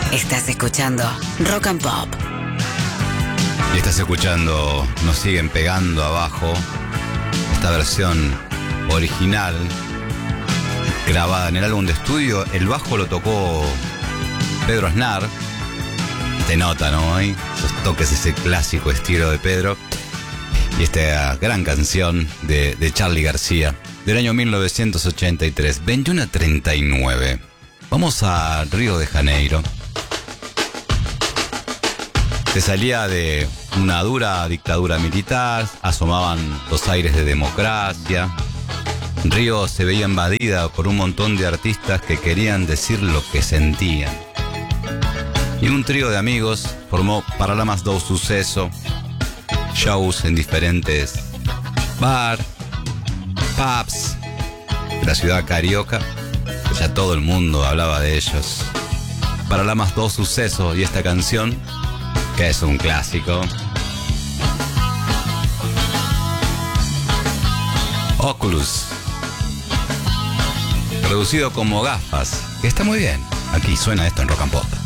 Estás escuchando Rock and Pop. Y estás escuchando Nos siguen pegando abajo. Esta versión original grabada en el álbum de estudio. El bajo lo tocó Pedro Aznar. Te nota, ¿no? Ahí esos toques, ese clásico estilo de Pedro. Y esta gran canción de Charly García del año 1983, 21:39. Vamos a Río de Janeiro. Se salía de una dura dictadura militar, asomaban los aires de democracia. Río se veía invadida por un montón de artistas que querían decir lo que sentían. Y un trío de amigos formó Paralamas do Sucesso, shows en diferentes bars, pubs de la ciudad carioca. Ya todo el mundo hablaba de ellos. Paralamas do Sucesso y esta canción, que es un clásico. Oculus, producido como Gafas, que está muy bien. Aquí suena esto en Rock and Pop.